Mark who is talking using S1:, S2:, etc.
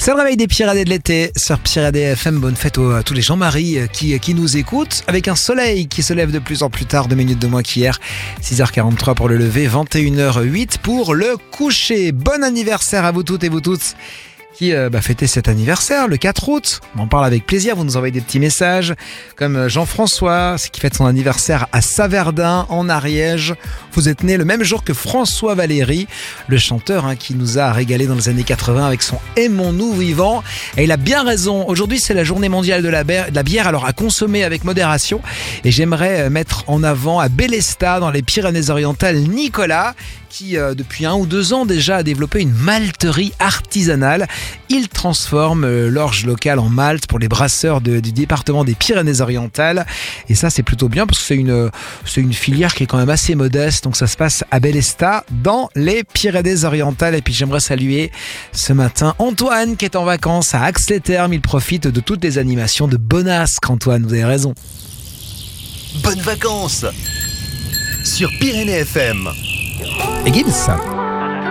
S1: C'est le réveil des Pyrénées de l'été sur Pyrénées FM. Bonne fête à tous les Jean-Marie qui nous écoutent. Avec un soleil qui se lève de plus en plus tard, 2 minutes de moins qu'hier. 6h43 pour le lever, 21h08 pour le coucher. Bon anniversaire à vous toutes et vous tous qui fêtez cet anniversaire le 4 août. On en parle avec plaisir, vous nous envoyez des petits messages comme Jean-François qui fête son anniversaire à Saverdun en Ariège. Vous êtes né le même jour que François Valéry, le chanteur qui nous a régalé dans les années 80 avec son Aimons-nous vivants. Et il a bien raison, aujourd'hui c'est la journée mondiale de la bière, alors à consommer avec modération. Et j'aimerais mettre en avant à Bélestat dans les Pyrénées-Orientales Nicolas qui depuis 1 ou 2 ans déjà a développé une malterie artisanale. Il transforme l'orge locale en malt pour les brasseurs du département des Pyrénées-Orientales. Et ça c'est plutôt bien parce que c'est une filière qui est quand même assez modeste. Donc ça se passe à Bélestat dans les Pyrénées-Orientales. Et puis j'aimerais saluer ce matin Antoine qui est en vacances à Ax-les-Thermes. Il profite de toutes les animations de Bonasque. Antoine, vous avez raison.
S2: Bonnes vacances sur Pyrénées FM.
S1: Et Gims.